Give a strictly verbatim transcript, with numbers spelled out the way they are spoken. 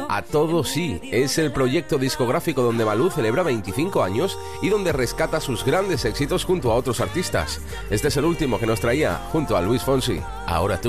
A Todo Sí es el proyecto discográfico donde Malú celebra veinticinco años y donde rescata sus grandes éxitos junto a otros artistas. Este es el último que nos traía junto a Luis Fonsi. Ahora tú.